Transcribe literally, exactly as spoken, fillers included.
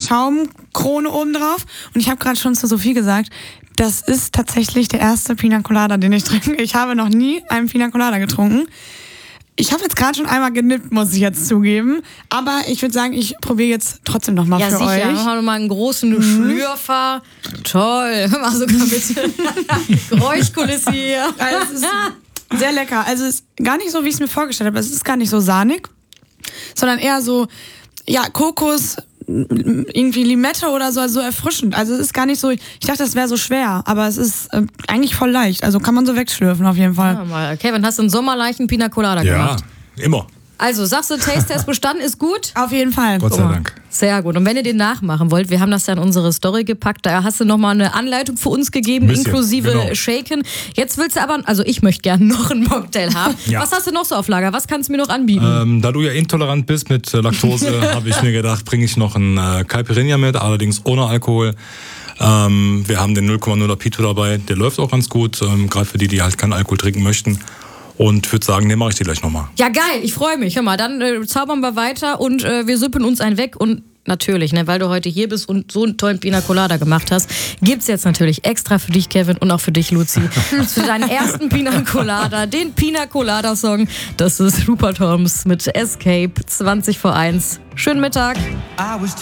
Schaumkrone oben drauf. Und ich habe gerade schon zu Sophie gesagt, das ist tatsächlich der erste Pina Colada, den ich trinke. Ich habe noch nie einen Pina Colada getrunken. Ich habe jetzt gerade schon einmal genippt, muss ich jetzt zugeben. Aber ich würde sagen, ich probiere jetzt trotzdem noch mal ja, für sicher. euch. Ja, sicher. Machen wir mal einen großen mhm. Schlürfer. Toll. Mach sogar bitte Geräuschkulisse hier. Also es ist sehr lecker. Also es ist gar nicht so, wie ich es mir vorgestellt habe. Es ist gar nicht so sahnig, sondern eher so, ja, Kokos, irgendwie Limette oder so, also so erfrischend. Also es ist gar nicht so, ich dachte, das wäre so schwer, aber es ist äh, eigentlich voll leicht. Also kann man so wegschlürfen auf jeden Fall. Ja, mal. Kevin, hast du einen sommerleichten Pina Colada ja, gemacht? Ja, immer. Also, sagst du, Taste-Test bestanden ist gut? Auf jeden Fall. Gott sei Dank. Sehr gut. Und wenn ihr den nachmachen wollt, wir haben das ja in unsere Story gepackt, da hast du nochmal eine Anleitung für uns gegeben, bisschen, inklusive genau. Shaken. Jetzt willst du aber, also ich möchte gerne noch einen Mocktail haben. Ja. Was hast du noch so auf Lager? Was kannst du mir noch anbieten? Ähm, da du ja intolerant bist mit äh, Laktose, habe ich mir gedacht, bringe ich noch einen äh, Caipirinha mit, allerdings ohne Alkohol. Ähm, wir haben den null Komma null Pito dabei, der läuft auch ganz gut, ähm, gerade für die, die halt keinen Alkohol trinken möchten. Und würde sagen, den mache ich dir gleich nochmal. Ja, geil, ich freue mich. Hör mal, dann äh, zaubern wir weiter und äh, wir sippen uns einen weg. Und natürlich, ne, weil du heute hier bist und so einen tollen Pina Colada gemacht hast, gibt's jetzt natürlich extra für dich, Kevin, und auch für dich, Luzi, für deinen ersten Pina Colada, den Pina Colada Song. Das ist Rupert Holmes mit Escape, zwanzig vor eins. Schönen Mittag.